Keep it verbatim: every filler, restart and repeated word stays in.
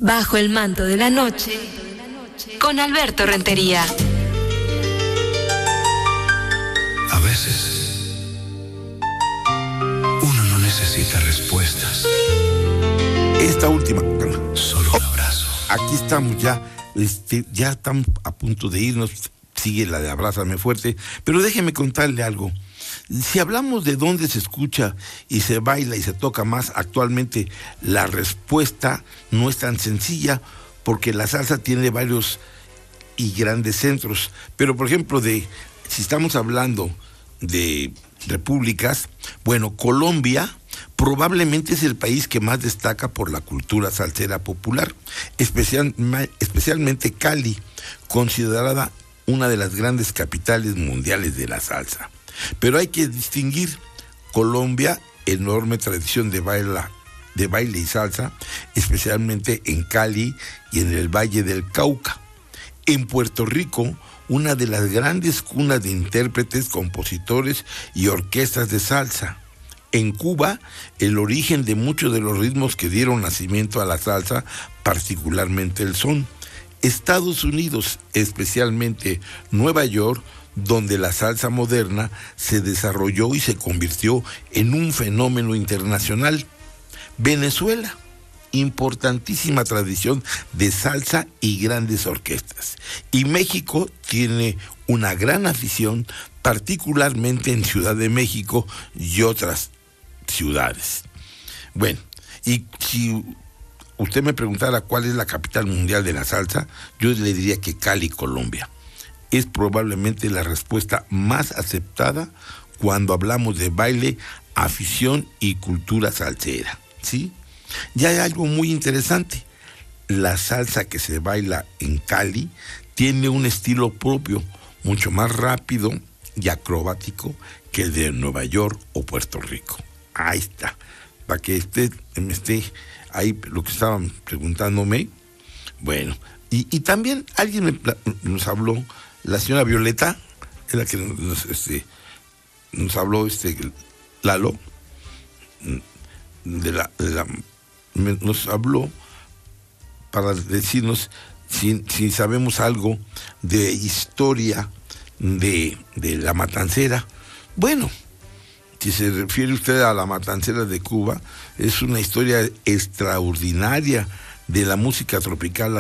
Bajo el manto de la noche, con Alberto Rentería. A veces, uno no necesita respuestas. Esta última, solo un abrazo. Aquí estamos ya, este, ya estamos a punto de irnos. Sigue la de Abrázame Fuerte, pero déjeme contarle algo. Si hablamos de dónde se escucha y se baila y se toca más actualmente, la respuesta no es tan sencilla, porque la salsa tiene varios y grandes centros. Pero, por ejemplo, de si estamos hablando de repúblicas, bueno, Colombia probablemente es el país que más destaca por la cultura salsera popular, especial, especialmente Cali, considerada una de las grandes capitales mundiales de la salsa. Pero hay que distinguir Colombia, enorme tradición de baila, de baile y salsa, especialmente en Cali y en el Valle del Cauca. En Puerto Rico, una de las grandes cunas de intérpretes, compositores y orquestas de salsa. En Cuba, el origen de muchos de los ritmos que dieron nacimiento a la salsa, particularmente el son. Estados Unidos, especialmente Nueva York, donde la salsa moderna se desarrolló y se convirtió en un fenómeno internacional. Venezuela, importantísima tradición de salsa y grandes orquestas. Y México tiene una gran afición, particularmente en Ciudad de México y otras ciudades. Bueno, y si usted me preguntara cuál es la capital mundial de la salsa, yo le diría que Cali, Colombia. Es probablemente la respuesta más aceptada cuando hablamos de baile, afición y cultura salsera, ¿sí? Ya hay algo muy interesante. La salsa que se baila en Cali tiene un estilo propio, mucho más rápido y acrobático que el de Nueva York o Puerto Rico. Ahí está, para que usted me esté ahí lo que estaban preguntándome. Bueno, y, y también alguien me, nos habló, la señora Violeta, es la que nos, este, nos habló, este, Lalo, de la, de la, nos habló para decirnos si, si sabemos algo de historia de, de la matancera. Bueno, si se refiere usted a la matancera de Cuba, es una historia extraordinaria de la música tropical